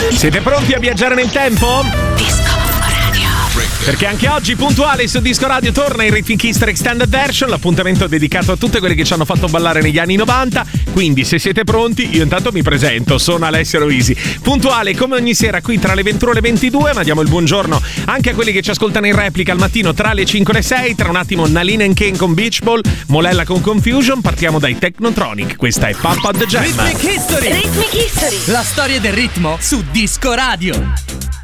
Siete pronti a viaggiare nel tempo? Disco Radio. Perché anche oggi puntuale su Disco Radio torna il Rhythm History Extended Version, l'appuntamento dedicato a tutte quelle che ci hanno fatto ballare negli anni 90. Quindi se siete pronti, io intanto mi presento, sono Alessio Roisi. Puntuale come ogni sera qui tra le 21 e le 22, ma diamo il buongiorno anche a quelli che ci ascoltano in replica al mattino tra le 5 e le 6. Tra un attimo Nalina and Kane con Beach Ball, Molella con Confusion. Partiamo dai Technotronic, questa è Pump Up the Jam. Rhythmic History. Rhythmic History. La storia del ritmo su Disco Radio.